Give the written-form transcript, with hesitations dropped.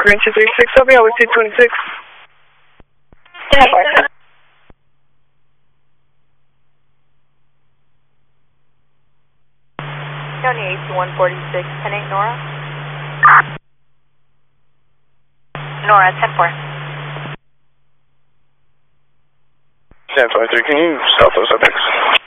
Korean 236, I'll be out with 226. Yeah, fine. County 8146, 10-8 Nora. Nora, 10-4. 10-5-3, can you stop those epics?